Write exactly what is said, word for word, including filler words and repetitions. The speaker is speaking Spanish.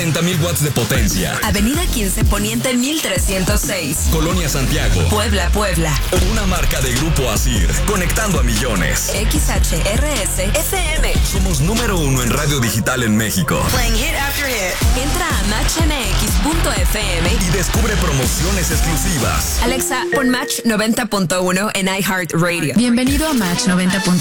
ochenta mil watts de potencia. Avenida quince Poniente mil trescientos seis. Colonia Santiago. Puebla, Puebla. Una marca de Grupo Asir, conectando a millones. X H R S F M. Somos número uno en radio digital en México. Playing hit after hit. Entra a match m x punto f m y descubre promociones exclusivas. Alexa, pon Match noventa punto uno en iHeartRadio. Bienvenido a Match noventa punto uno.